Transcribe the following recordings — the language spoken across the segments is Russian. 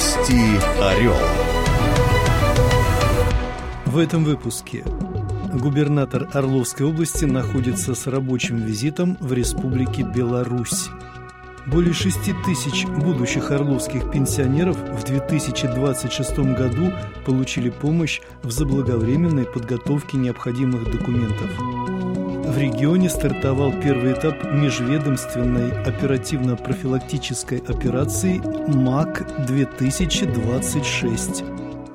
Вести Орел. В этом выпуске. Губернатор Орловской области находится с рабочим визитом в Республике Беларусь. Более 6 тысяч будущих орловских пенсионеров в 2026 году получили помощь в заблаговременной подготовке необходимых документов. В регионе стартовал первый этап межведомственной оперативно-профилактической операции МАК-2026.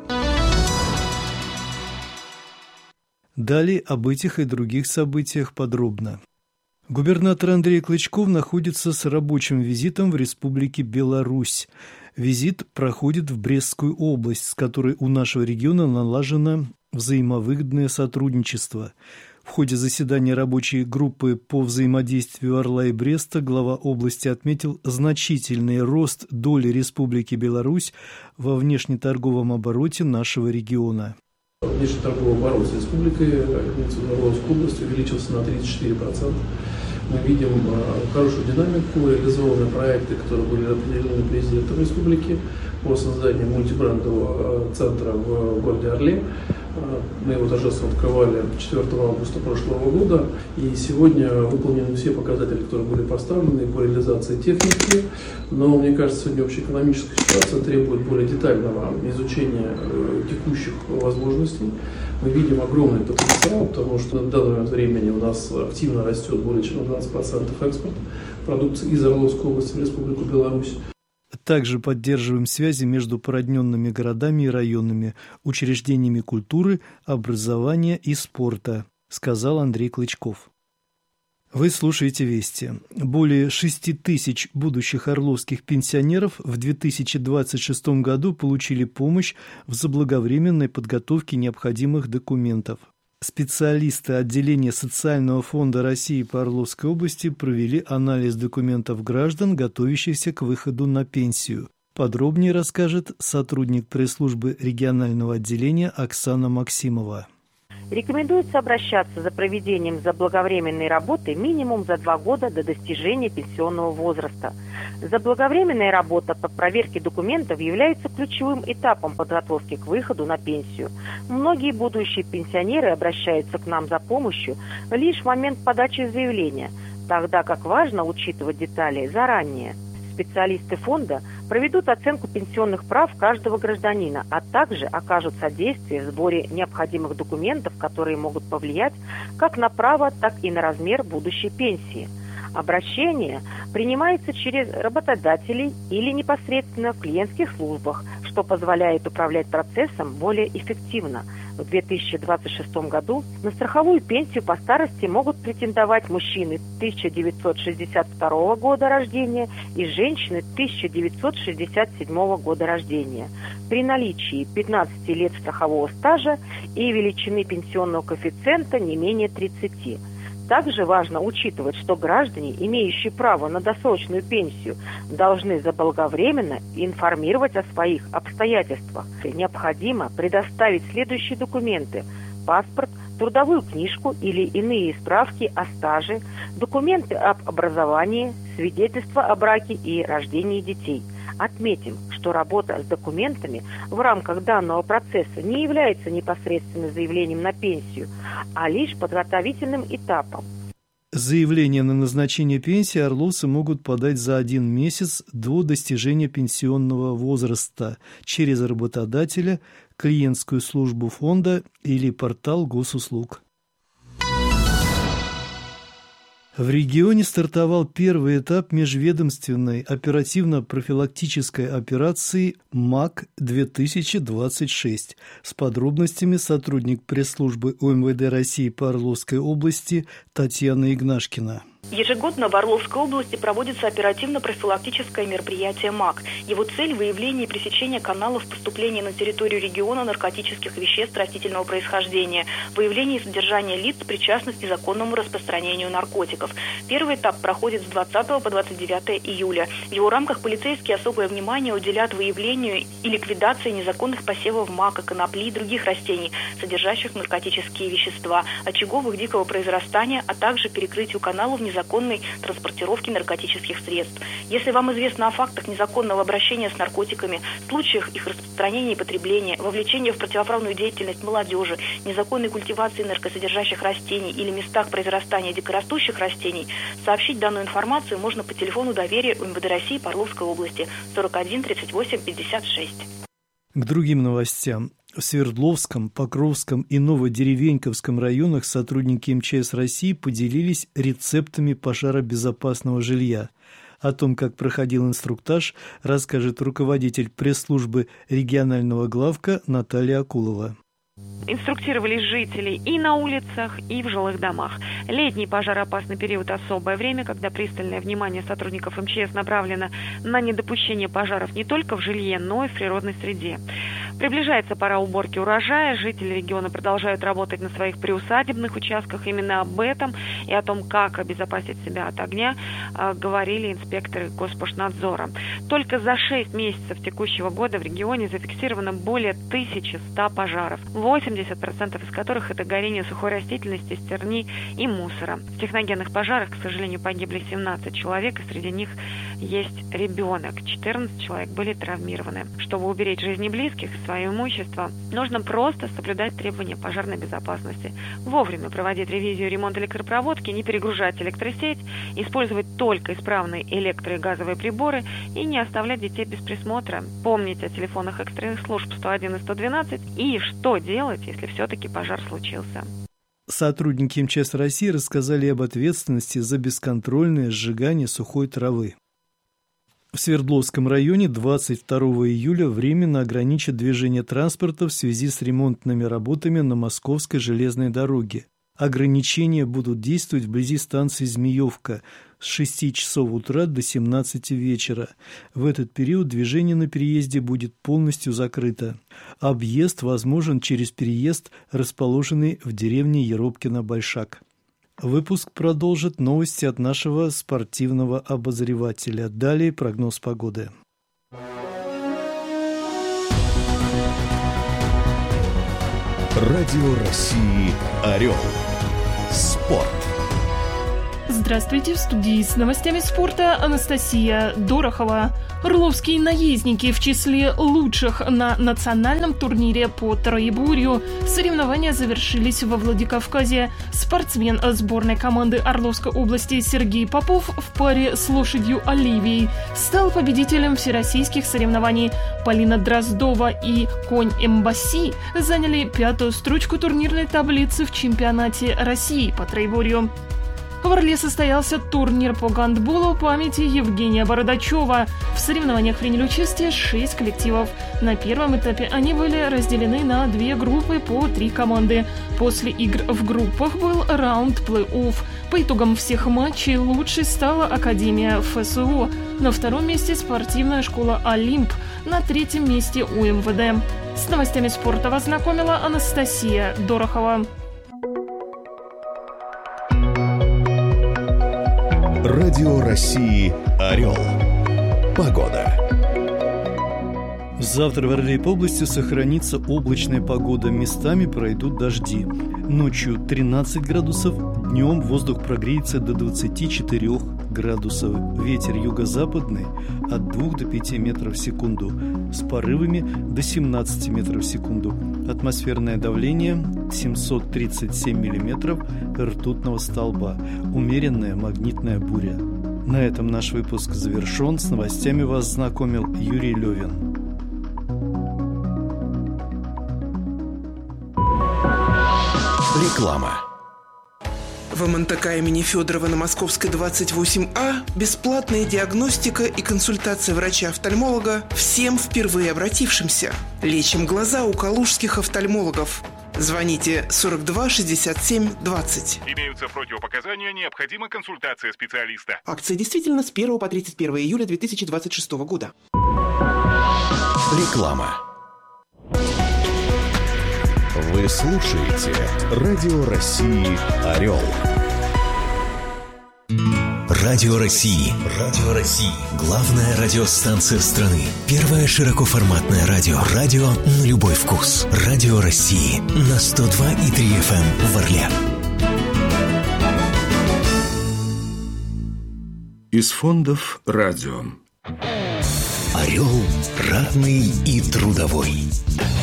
Далее об этих и других событиях подробно. Губернатор Андрей Клычков находится с рабочим визитом в Республике Беларусь. Визит проходит в Брестскую область, с которой у нашего региона налажено взаимовыгодное сотрудничество. В ходе заседания рабочей группы по взаимодействию Орла и Бреста глава области отметил значительный рост доли Республики Беларусь во внешнеторговом обороте нашего региона. Внешнеторговый оборот с республикой Орловской области увеличился на 34%. Мы видим хорошую динамику, реализованы проекты, которые были определены президентом республики по созданию мультибрендового центра в городе Орле. Мы его торжественно открывали 4 августа прошлого года. И сегодня выполнены все показатели, которые были поставлены по реализации техники. Но, мне кажется, сегодня общеэкономическая ситуация требует более детального изучения текущих возможностей. Мы видим огромный потенциал, потому что на данный момент времени у нас активно растет более чем на 20% экспорт продукции из Орловской области в Республику Беларусь. Также поддерживаем связи между породненными городами и районами, учреждениями культуры, образования и спорта, сказал Андрей Клычков. Вы слушаете «Вести». Более 6 тысяч будущих орловских пенсионеров в 2026 году получили помощь в заблаговременной подготовке необходимых документов. Специалисты отделения Социального фонда России по Орловской области провели анализ документов граждан, готовящихся к выходу на пенсию. Подробнее расскажет сотрудник пресс-службы регионального отделения Оксана Максимова. Рекомендуется обращаться за проведением заблаговременной работы минимум за 2 года до достижения пенсионного возраста. Заблаговременная работа по проверке документов является ключевым этапом подготовки к выходу на пенсию. Многие будущие пенсионеры обращаются к нам за помощью лишь в момент подачи заявления, тогда как важно учитывать детали заранее. Специалисты фонда проведут оценку пенсионных прав каждого гражданина, а также окажут содействие в сборе необходимых документов, которые могут повлиять как на право, так и на размер будущей пенсии. Обращение принимается через работодателей или непосредственно в клиентских службах, что позволяет управлять процессом более эффективно. В 2026 году на страховую пенсию по старости могут претендовать мужчины 1962 года рождения и женщины 1967 года рождения. При наличии 15 лет страхового стажа и величины пенсионного коэффициента не менее 30. Также важно учитывать, что граждане, имеющие право на досрочную пенсию, должны заблаговременно информировать о своих обстоятельствах. Необходимо предоставить следующие документы: паспорт, трудовую книжку или иные справки о стаже, документы об образовании, свидетельство о браке и рождении детей. Отметим, что работа с документами в рамках данного процесса не является непосредственно заявлением на пенсию, а лишь подготовительным этапом. Заявление на назначение пенсии орловцы могут подать за 1 месяц до достижения пенсионного возраста через работодателя, клиентскую службу фонда или портал госуслуг. В регионе стартовал первый этап межведомственной оперативно-профилактической операции МАК-2026. С подробностями сотрудник пресс-службы УМВД России по Орловской области Татьяна Игнашкина. Ежегодно в Орловской области проводится оперативно-профилактическое мероприятие МАК. Его цель – выявление и пресечение каналов поступления на территорию региона наркотических веществ растительного происхождения, выявление и содержание лиц, причастных к незаконному распространению наркотиков. Первый этап проходит с 20 по 29 июля. В его рамках полицейские особое внимание уделят выявлению и ликвидации незаконных посевов мака, конопли и других растений, содержащих наркотические вещества, очагов их дикого произрастания, а также перекрытию каналов незаконного незаконной транспортировки наркотических средств. Если вам известно о фактах незаконного обращения с наркотиками, случаях их распространения и потребления, вовлечения в противоправную деятельность молодежи, незаконной культивации наркосодержащих растений или местах произрастания дикорастущих растений, сообщить данную информацию можно по телефону доверия МВД России по Орловской области 41 38 56. К другим новостям. В Свердловском, Покровском и Новодеревеньковском районах сотрудники МЧС России поделились рецептами пожаробезопасного жилья. О том, как проходил инструктаж, расскажет руководитель пресс-службы регионального главка Наталья Акулова. Инструктировались жители и на улицах, и в жилых домах. Летний пожароопасный период – особое время, когда пристальное внимание сотрудников МЧС направлено на недопущение пожаров не только в жилье, но и в природной среде. Приближается пора уборки урожая, жители региона продолжают работать на своих приусадебных участках. Именно об этом и о том, как обезопасить себя от огня, говорили инспекторы Госпошнадзора. Только за 6 месяцев текущего года в регионе зафиксировано более 1100 пожаров. 80% из которых это горение сухой растительности, стерни и мусора. В техногенных пожарах, к сожалению, погибли 17 человек, и среди них есть ребенок. 14 человек были травмированы. Чтобы уберечь жизни близких и свое имущество, нужно просто соблюдать требования пожарной безопасности. Вовремя проводить ревизию и ремонт электропроводки, не перегружать электросеть, использовать только исправные электро- и газовые приборы и не оставлять детей без присмотра. Помнить о телефонах экстренных служб 101 и 112 и что делать, если все-таки пожар случился. Сотрудники МЧС России рассказали об ответственности за бесконтрольное сжигание сухой травы. В Свердловском районе 22 июля временно ограничат движение транспорта в связи с ремонтными работами на Московской железной дороге. Ограничения будут действовать вблизи станции Змеевка с 6 часов утра до 17 вечера. В этот период движение на переезде будет полностью закрыто. Объезд возможен через переезд, расположенный в деревне Еропкино-Большак. Выпуск продолжит новости от нашего спортивного обозревателя. Далее прогноз погоды. Радио России «Орел». Спорт. Здравствуйте, в студии с новостями спорта Анастасия Дорохова. Орловские наездники в числе лучших на национальном турнире по троеборью. Соревнования завершились во Владикавказе. Спортсмен сборной команды Орловской области Сергей Попов в паре с лошадью Оливией стал победителем всероссийских соревнований. Полина Дроздова и конь Эмбасси заняли 5-ю строчку турнирной таблицы в чемпионате России по троеборью. В Орле состоялся турнир по гандболу памяти Евгения Бородачева. В соревнованиях приняли участие 6 коллективов. На первом этапе они были разделены на 2 группы по 3 команды. После игр в группах был раунд плей-офф. По итогам всех матчей лучшей стала Академия ФСО. На 2-м месте спортивная школа «Олимп». На 3-м месте УМВД. С новостями спорта вас знакомила Анастасия Дорохова. Радио России «Орел». Погода. Завтра в Орле и по области сохранится облачная погода. Местами пройдут дожди. Ночью 13 градусов, днем воздух прогреется до 24 градусов. Ветер юго-западный от 2 до 5 метров в секунду. С порывами до 17 метров в секунду. Атмосферное давление 737 миллиметров ртутного столба. Умеренная магнитная буря. На этом наш выпуск завершен. С новостями вас знакомил Юрий Левин. Реклама. В МНТК имени Федорова на Московской 28А бесплатная диагностика и консультация врача-офтальмолога всем впервые обратившимся. Лечим глаза у калужских офтальмологов. Звоните 42 67 20. Имеются противопоказания, необходима консультация специалиста. Акция действительно с 1 по 31 июля 2026 года. Реклама. Вы слушаете Радио России «Орел». Радио России. Радио России. Главная радиостанция страны. Первое широкоформатное радио. Радио на любой вкус. Радио России. На 102,3 FM в Орле. из фондов радио. «Орел» ратный и трудовой.